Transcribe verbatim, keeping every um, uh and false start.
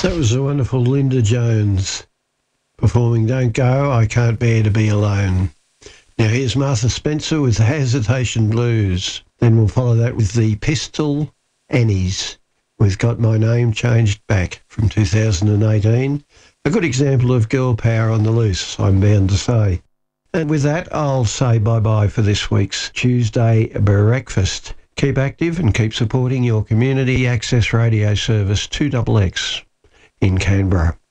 That was the wonderful Linda Jones performing Don't Go, I Can't Bear to Be Alone. Now here's Martha Spencer with the Hesitation Blues. Then we'll follow that with the Pistol Annies. We've got My Name Changed Back from two thousand eighteen. A good example of girl power on the loose, I'm bound to say. And with that, I'll say bye-bye for this week's Tuesday breakfast. Keep active and keep supporting your community access radio service two X X in Canberra.